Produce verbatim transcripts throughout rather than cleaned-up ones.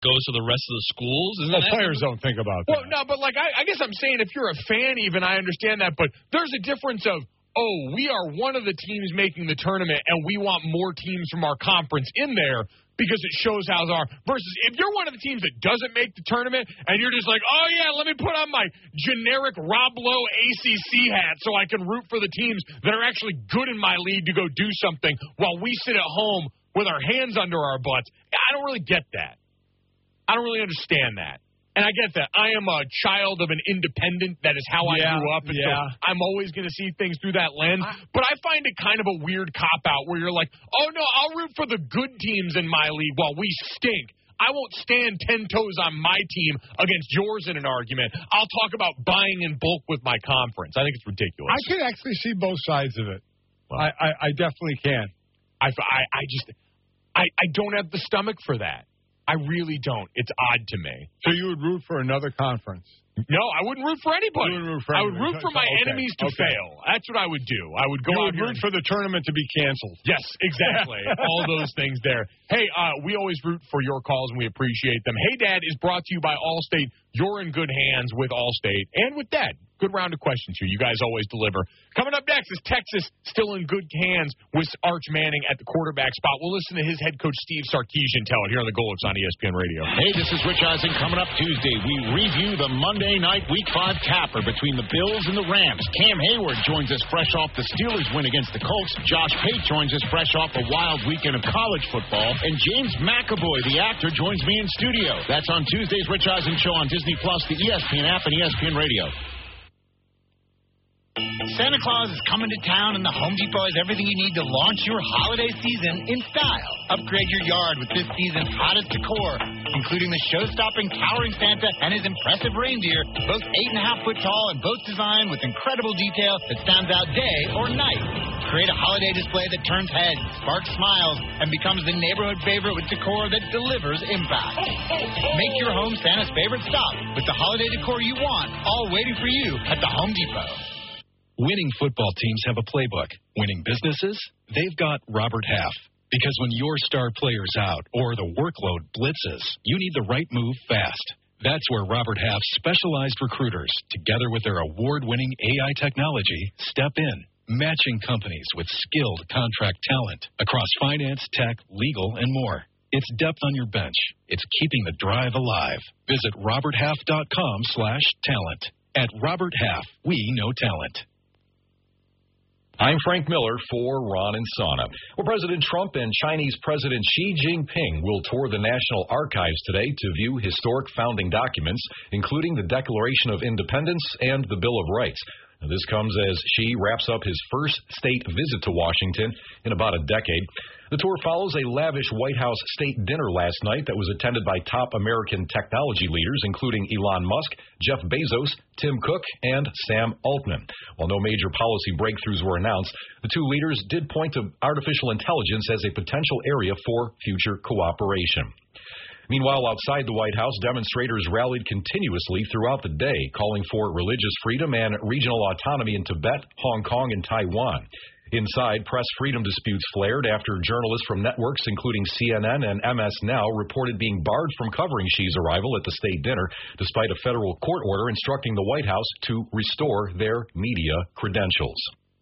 goes to the rest of the schools. Isn't well, that players something? don't think about that. Well, no, but like I, I guess I'm saying if you're a fan, even I understand that. But there's a difference of oh, we are one of the teams making the tournament, and we want more teams from our conference in there because it shows how they are. Versus if you're one of the teams that doesn't make the tournament, and you're just like, oh yeah, let me put on my generic Rob Lowe A C C hat so I can root for the teams that are actually good in my league to go do something while we sit at home with our hands under our butts. I don't really get that. I don't really understand that. And I get that. I am a child of an independent. That is how yeah, I grew up. And yeah. so I'm always going to see things through that lens. I, but I find it kind of a weird cop-out where you're like, oh, no, I'll root for the good teams in my league while we stink. I won't stand ten toes on my team against yours in an argument. I'll talk about buying in bulk with my conference. I think it's ridiculous. I can actually see both sides of it. Well, I, I, I definitely can. I, I, I just I, I don't have the stomach for that. I really don't. It's odd to me. So you would root for another conference? No, I wouldn't root for anybody. Root for I would root for my okay. enemies to okay. fail. That's what I would do. I would go you out would here root and... for the tournament to be canceled. Yes, exactly. All those things there. Hey, uh, we always root for your calls, and we appreciate them. Hey, Dad is brought to you by Allstate. You're in good hands with Allstate and with Dad. Good round of questions here. You guys always deliver. Coming up next is Texas still in good hands with Arch Manning at the quarterback spot. We'll listen to his head coach, Steve Sarkisian, tell it here on the Golix on E S P N Radio. Hey, this is Rich Eisen. Coming up Tuesday, we review the Monday night Week five capper between the Bills and the Rams. Cam Hayward joins us fresh off the Steelers win against the Colts. Josh Pate joins us fresh off a wild weekend of college football. And James McAvoy, the actor, joins me in studio. That's on Tuesday's Rich Eisen Show on Disney Plus, the E S P N app, and E S P N Radio. Santa Claus is coming to town, and the Home Depot has everything you need to launch your holiday season in style. Upgrade your yard with this season's hottest decor, including the show-stopping towering Santa and his impressive reindeer, both eight and a half foot tall and both designed with incredible detail that stands out day or night. Create a holiday display that turns heads, sparks smiles, and becomes the neighborhood favorite with decor that delivers impact. Make your home Santa's favorite stop with the holiday decor you want, all waiting for you at the Home Depot. Winning football teams have a playbook. Winning businesses, they've got Robert Half. Because when your star player's out or the workload blitzes, you need the right move fast. That's where Robert Half's specialized recruiters, together with their award-winning A I technology, step in, matching companies with skilled contract talent across finance, tech, legal, and more. It's depth on your bench. It's keeping the drive alive. Visit roberthalf.com slash talent. At Robert Half, we know talent. I'm Frank Miller for Ron and Sana. Well, President Trump and Chinese President Xi Jinping will tour the National Archives today to view historic founding documents, including the Declaration of Independence and the Bill of Rights. Now, this comes as Xi wraps up his first state visit to Washington in about a decade. The tour follows a lavish White House state dinner last night that was attended by top American technology leaders, including Elon Musk, Jeff Bezos, Tim Cook, and Sam Altman. While no major policy breakthroughs were announced, the two leaders did point to artificial intelligence as a potential area for future cooperation. Meanwhile, outside the White House, demonstrators rallied continuously throughout the day, calling for religious freedom and regional autonomy in Tibet, Hong Kong, and Taiwan. Inside, press freedom disputes flared after journalists from networks including C N N and M S Now reported being barred from covering Xi's arrival at the state dinner, despite a federal court order instructing the White House to restore their media credentials.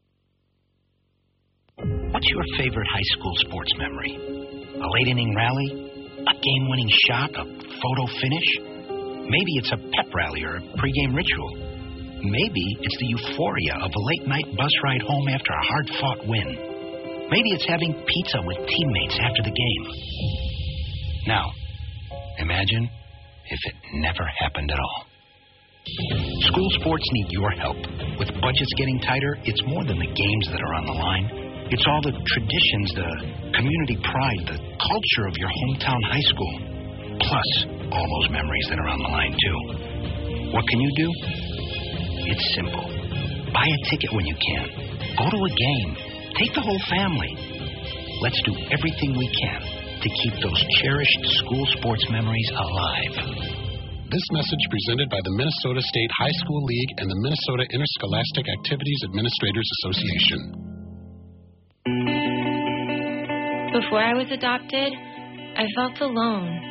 What's your favorite high school sports memory? A late-inning rally? A game-winning shot? A photo finish? Maybe it's a pep rally or a pregame ritual. Maybe it's the euphoria of a late-night bus ride home after a hard-fought win. Maybe it's having pizza with teammates after the game. Now, imagine if it never happened at all. School sports need your help. With budgets getting tighter, it's more than the games that are on the line. It's all the traditions, the community pride, the culture of your hometown high school. Plus, all those memories that are on the line, too. What can you do? It's simple. Buy a ticket when you can. Go to a game. Take the whole family. Let's do everything we can to keep those cherished school sports memories alive. This message presented by the Minnesota State High School League and the Minnesota Interscholastic Activities Administrators Association. Before I was adopted, I felt alone.